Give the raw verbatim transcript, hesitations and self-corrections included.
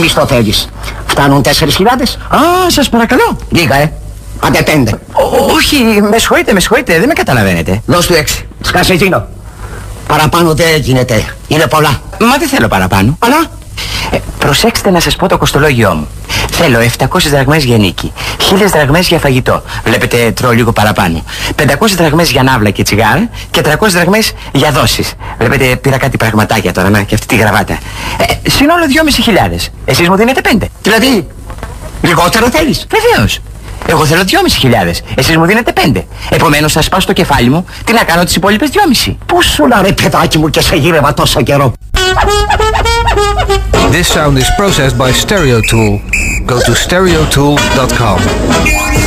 μισθό θέλεις? Φτάνουν τέσσερις χιλιάδες? Α, σας παρακαλώ. Λίγα, ε. Άντε πέντε. Ό, όχι, με συγχωρείτε, με συγχωρείτε, δεν με καταλαβαίνετε. Δώσ' του έξι. Σκάσε εκείνο. Παραπάνω δεν γίνεται. Είναι πολλά. Μα δεν θέλω παραπάνω. Αλλά... Ε, προσέξτε να σας πω το κοστολόγιό μου. Θέλω επτακόσιες δραχμές για νίκη, χίλιες δραχμές για φαγητό. Βλέπετε, τρώω λίγο παραπάνω. πεντακόσιες δραχμές για ναύλα και τσιγάρα και τριακόσιες δραχμές για δόσεις. Βλέπετε, πήρα κάτι πραγματάκια τώρα, να, και αυτή τη γραβάτα. Ε, συνόλο δυόμισι χιλιάδες. Εσείς μου δίνετε πέντε. Δηλαδή, λιγότερο θέλεις? Βεβαίως. Εγώ θέλω δυόμισι χιλιάδες. Εσείς μου δίνετε πέντε. Επομένως θα σπάσω το κεφάλι μου. Τι να κάνω τις υπόλοιπες δυόμισι. Πού σου να ρε παιδάκι μου και σε γύρευα τόσο καιρό. This sound is processed by Stereo Tool. Go to stereo tool dot com.